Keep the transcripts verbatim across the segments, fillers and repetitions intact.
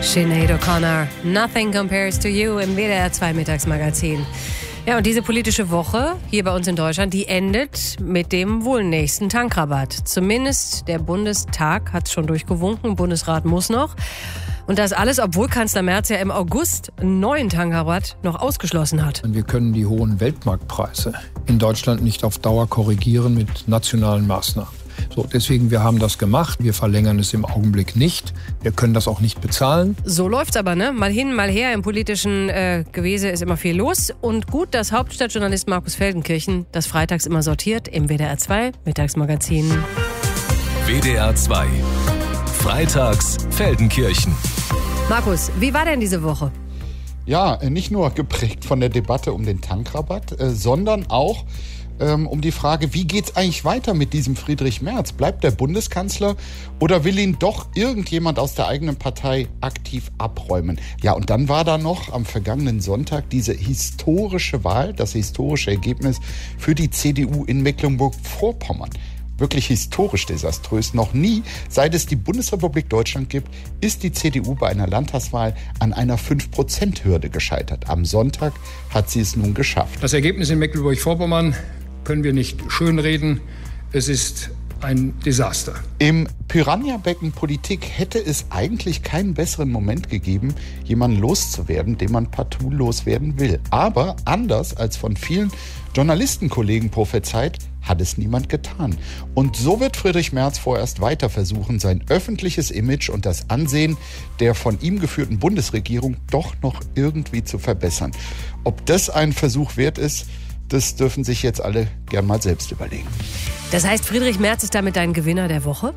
Sinead O'Connor, Nothing Compares to You im W D R zwei Mittagsmagazin. Ja, und diese politische Woche hier bei uns in Deutschland, die endet mit dem wohl nächsten Tankrabatt. Zumindest der Bundestag hat es schon durchgewunken, Bundesrat muss noch. Und das alles, obwohl Kanzler Merz ja im August einen neuen Tankrabatt noch ausgeschlossen hat. Wir können die hohen Weltmarktpreise in Deutschland nicht auf Dauer korrigieren mit nationalen Maßnahmen. So, deswegen, wir haben das gemacht. Wir verlängern es im Augenblick nicht. Wir können das auch nicht bezahlen. So läuft's aber, ne? Mal hin, mal her. Im politischen äh, Gewese ist immer viel los. Und gut, dass Hauptstadtjournalist Markus Feldenkirchen das freitags immer sortiert im W D R zwei Mittagsmagazin. W D R zwei. Freitags Feldenkirchen. Markus, wie war denn diese Woche? Ja, nicht nur geprägt von der Debatte um den Tankrabatt, äh, sondern auch ähm, um die Frage, wie geht's eigentlich weiter mit diesem Friedrich Merz? Bleibt der Bundeskanzler oder will ihn doch irgendjemand aus der eigenen Partei aktiv abräumen? Ja, und dann war da noch am vergangenen Sonntag diese historische Wahl, das historische Ergebnis für die C D U in Mecklenburg-Vorpommern. Wirklich historisch desaströs. Noch nie, seit es die Bundesrepublik Deutschland gibt, ist die C D U bei einer Landtagswahl an einer fünf Prozent Hürde gescheitert. Am Sonntag hat sie es nun geschafft. Das Ergebnis in Mecklenburg-Vorpommern können wir nicht schönreden. Es ist ein Desaster. Im Piranha-Becken Politik hätte es eigentlich keinen besseren Moment gegeben, jemanden loszuwerden, den man partout loswerden will. Aber anders als von vielen Journalistenkollegen prophezeit, hat es niemand getan. Und so wird Friedrich Merz vorerst weiter versuchen, sein öffentliches Image und das Ansehen der von ihm geführten Bundesregierung doch noch irgendwie zu verbessern. Ob das ein Versuch wert ist, das dürfen sich jetzt alle gern mal selbst überlegen. Das heißt, Friedrich Merz ist damit dein Gewinner der Woche?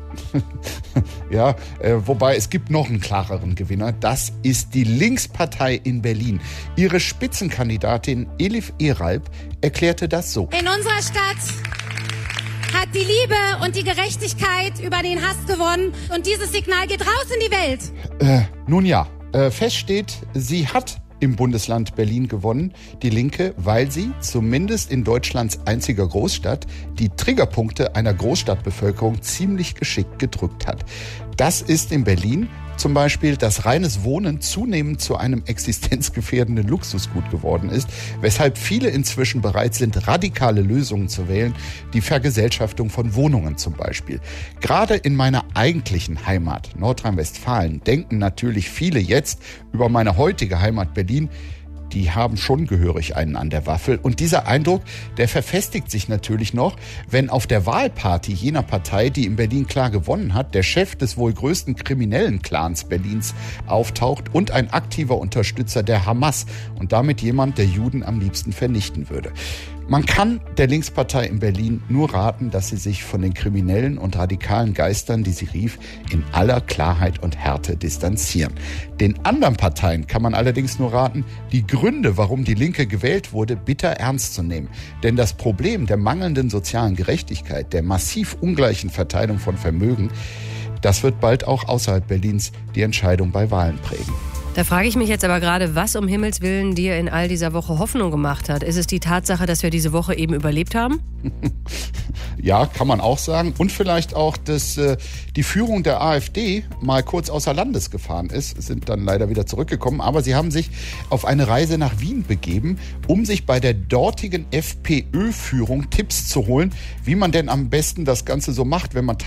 Ja, äh, wobei es gibt noch einen klareren Gewinner. Das ist die Linkspartei in Berlin. Ihre Spitzenkandidatin Elif Eralp erklärte das so. In unserer Stadt hat die Liebe und die Gerechtigkeit über den Hass gewonnen. Und dieses Signal geht raus in die Welt. Äh, nun ja, äh, fest steht, sie hat im Bundesland Berlin gewonnen, die Linke, weil sie zumindest in Deutschlands einziger Großstadt die Triggerpunkte einer Großstadtbevölkerung ziemlich geschickt gedrückt hat. Das ist in Berlin zum Beispiel, dass reines Wohnen zunehmend zu einem existenzgefährdenden Luxusgut geworden ist, weshalb viele inzwischen bereit sind, radikale Lösungen zu wählen, die Vergesellschaftung von Wohnungen zum Beispiel. Gerade in meiner eigentlichen Heimat, Nordrhein-Westfalen, denken natürlich viele jetzt über meine heutige Heimat Berlin. Die haben schon gehörig einen an der Waffel. Und dieser Eindruck, der verfestigt sich natürlich noch, wenn auf der Wahlparty jener Partei, die in Berlin klar gewonnen hat, der Chef des wohl größten kriminellen Clans Berlins auftaucht und ein aktiver Unterstützer der Hamas und damit jemand, der Juden am liebsten vernichten würde. Man kann der Linkspartei in Berlin nur raten, dass sie sich von den kriminellen und radikalen Geistern, die sie rief, in aller Klarheit und Härte distanzieren. Den anderen Parteien kann man allerdings nur raten, die Gründe, warum die Linke gewählt wurde, bitter ernst zu nehmen. Denn das Problem der mangelnden sozialen Gerechtigkeit, der massiv ungleichen Verteilung von Vermögen, das wird bald auch außerhalb Berlins die Entscheidung bei Wahlen prägen. Da frage ich mich jetzt aber gerade, was um Himmels Willen dir in all dieser Woche Hoffnung gemacht hat. Ist es die Tatsache, dass wir diese Woche eben überlebt haben? Ja, kann man auch sagen. Und vielleicht auch, dass äh, die Führung der AfD mal kurz außer Landes gefahren ist, sind dann leider wieder zurückgekommen. Aber sie haben sich auf eine Reise nach Wien begeben, um sich bei der dortigen FPÖ-Führung Tipps zu holen, wie man denn am besten das Ganze so macht, wenn man